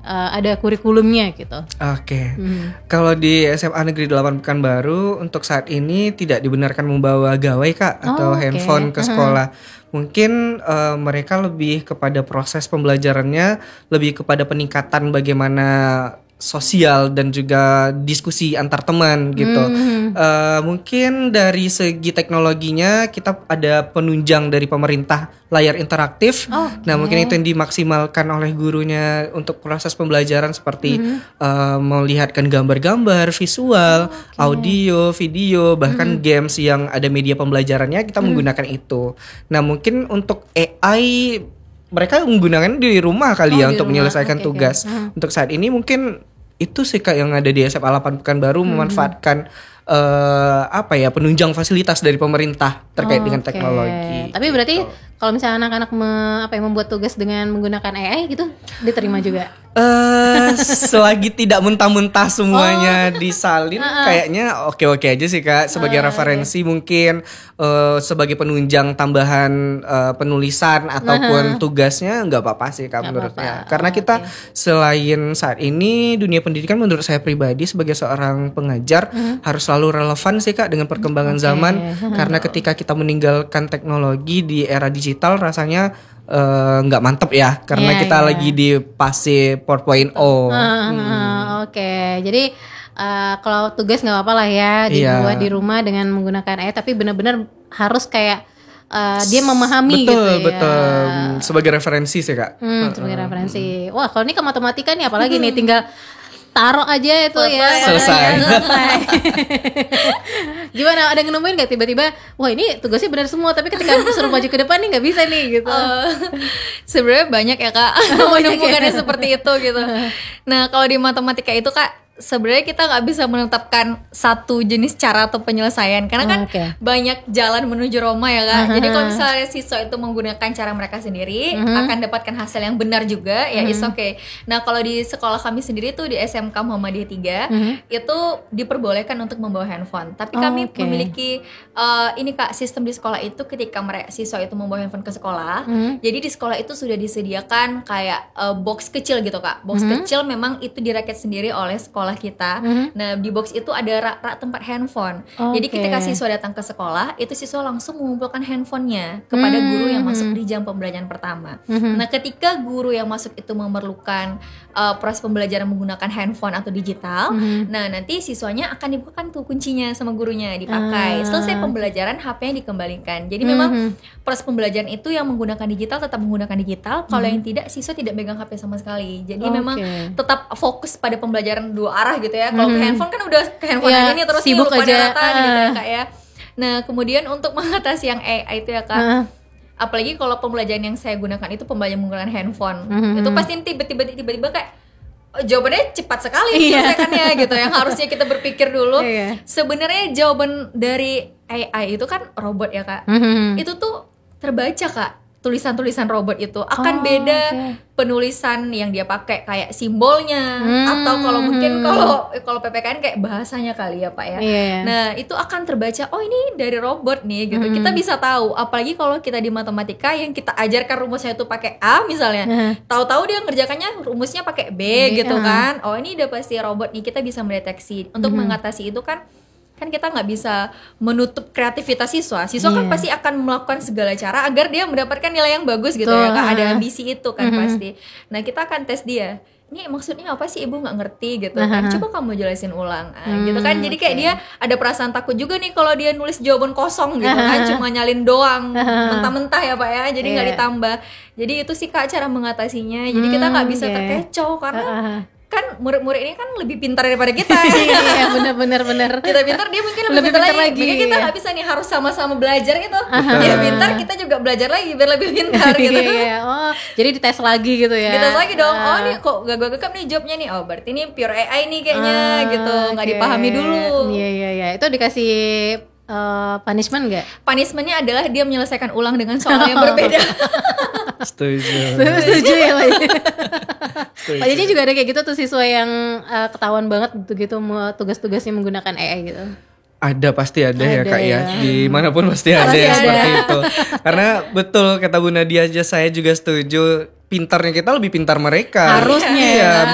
ada kurikulumnya gitu. Oke. Kalau di SMA Negeri 8 Pekanbaru untuk saat ini tidak dibenarkan membawa gawai Kak atau handphone ke sekolah. Mungkin mereka lebih kepada proses pembelajarannya, lebih kepada peningkatan bagaimana sosial dan juga diskusi antar teman gitu. Mungkin dari segi teknologinya kita ada penunjang dari pemerintah layar interaktif. Nah mungkin itu yang dimaksimalkan oleh gurunya untuk proses pembelajaran seperti melihatkan gambar-gambar, visual, audio, video, bahkan games yang ada media pembelajarannya kita menggunakan itu. Nah mungkin untuk AI mereka menggunakan di rumah kali ya untuk menyelesaikan tugas. Untuk saat ini mungkin itu sih Kak yang ada di SMA 8 Pekanbaru memanfaatkan penunjang fasilitas dari pemerintah terkait dengan teknologi. Tapi berarti kalau misalnya anak-anak membuat tugas dengan menggunakan AI gitu diterima juga? Selagi tidak mentah-mentah semuanya disalin, kayaknya oke-oke aja sih Kak. Sebagai referensi mungkin sebagai penunjang tambahan penulisan ataupun tugasnya nggak apa-apa sih Kak menurutnya. Karena kita selain saat ini dunia pendidikan menurut saya pribadi sebagai seorang pengajar harus selalu relevan sih Kak dengan perkembangan zaman. Karena ketika kita meninggalkan teknologi di era digital rasanya nggak mantep ya karena kita lagi di fase 4.0. Jadi kalau tugas nggak apa-apa lah ya dibuat di rumah dengan menggunakan AI, tapi benar-benar harus kayak dia memahami gitu ya. Betul. Sebagai referensi sih Kak. Sebagai referensi. Wah kalau ini ke matematika nih apalagi nih tinggal taruh aja itu selesai. Gimana ada nemuin gak tiba-tiba wah ini tugasnya benar semua tapi ketika suruh maju ke depan nih nggak bisa nih gitu. Sebenarnya banyak ya Kak menemukannya seperti itu gitu. Nah kalau di matematika itu Kak sebenarnya kita nggak bisa menetapkan satu jenis cara atau penyelesaian karena kan banyak jalan menuju Roma ya Kak. Jadi kalau misalnya siswa itu menggunakan cara mereka sendiri akan dapatkan hasil yang benar juga ya is okay. Nah kalau di sekolah kami sendiri tuh di SMK Muhammadiyah 3 itu diperbolehkan untuk membawa handphone. Tapi kami memiliki ini Kak sistem di sekolah itu ketika siswa itu membawa handphone ke sekolah. Jadi di sekolah itu sudah disediakan kayak box kecil gitu Kak. Box kecil memang itu dirakit sendiri oleh sekolah kita. Nah di box itu ada rak tempat handphone. Jadi ketika siswa datang ke sekolah itu siswa langsung mengumpulkan handphonenya kepada guru yang masuk di jam pembelajaran pertama. Nah ketika guru yang masuk itu memerlukan proses pembelajaran menggunakan handphone atau digital, nah nanti siswanya akan dibukakan tuh kuncinya sama gurunya dipakai. Selesai pembelajaran HP-nya dikembalikan. Jadi memang proses pembelajaran itu yang menggunakan digital tetap menggunakan digital. Kalau yang tidak siswa tidak megang HP sama sekali. Jadi memang tetap fokus pada pembelajaran dua arah gitu ya. Kalau ke handphone kan udah ke handphone ini terus sibuk lupa aja data gitu ya Kak ya. Nah kemudian untuk mengatasi yang AI itu ya Kak, apalagi kalau pembelajaran yang saya gunakan itu pembelajaran menggunakan handphone, itu pasti tiba-tiba kayak jawabannya cepat sekali selesaikannya gitu. Yang harusnya kita berpikir dulu. Sebenarnya jawaban dari AI itu kan robot ya Kak. Itu tuh terbaca Kak. Tulisan-tulisan robot itu akan beda penulisan yang dia pakai kayak simbolnya atau kalau mungkin kalau PPKN kayak bahasanya kali ya Pak ya. Nah itu akan terbaca oh ini dari robot nih gitu. Kita bisa tahu apalagi kalau kita di matematika yang kita ajarkan rumusnya itu pakai A misalnya, tahu-tahu dia ngerjakannya rumusnya pakai B gitu kan. Oh ini udah pasti robot nih, kita bisa mendeteksi. Untuk mengatasi itu kan kita nggak bisa menutup kreativitas siswa kan pasti akan melakukan segala cara agar dia mendapatkan nilai yang bagus gitu ya Kak. Ada ambisi itu kan pasti. Nah kita akan tes dia, ini maksudnya apa sih ibu nggak ngerti gitu kan, coba kamu jelasin ulang gitu kan. Jadi kayak dia ada perasaan takut juga nih kalau dia nulis jawaban kosong gitu kan, cuma nyalin doang mentah-mentah ya Pak ya, jadi nggak ditambah. Jadi itu sih Kak cara mengatasinya. Jadi kita nggak bisa terkecoh karena kan murid-murid ini kan lebih pintar daripada kita. Iya benar. Kita pintar, dia mungkin lebih pintar lagi. Jadi kita nggak bisa nih harus sama-sama belajar gitu. Dia pintar, kita juga belajar lagi biar lebih pintar gitu. Oh jadi dites lagi gitu ya. Dites lagi dong. Oh nih kok gak gue gegap nih jawabnya nih. Oh berarti ini pure AI nih kayaknya gitu. Nggak dipahami dulu. Iya. Itu dikasih punishment nggak? Punishmentnya adalah dia menyelesaikan ulang dengan soal yang berbeda. Setuju ya Pak. Pak Jaji juga ada kayak gitu tuh siswa yang ketahuan banget gitu tugas-tugasnya menggunakan AI gitu. Ada pasti ada ya Kak ya. Dimanapun pasti ada yang seperti itu. Karena betul kata Bu Nadia aja, saya juga setuju. Pintarnya kita lebih pintar mereka. Harusnya. Iya.